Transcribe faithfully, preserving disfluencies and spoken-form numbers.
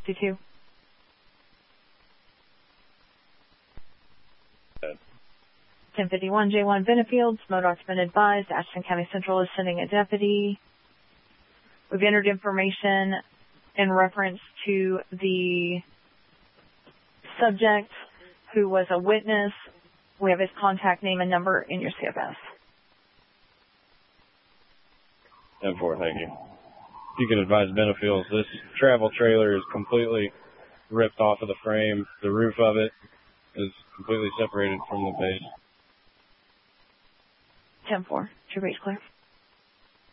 fifty-two. ten fifty-one, J one Benefields, Modoc's been advised. Ashton County Central is sending a deputy. We've entered information in reference to the subject who was a witness. We have his contact name and number in your C F S. ten four, thank you. You can advise Benefields, this travel trailer is completely ripped off of the frame. The roof of it is completely separated from the base. ten four, your base clear.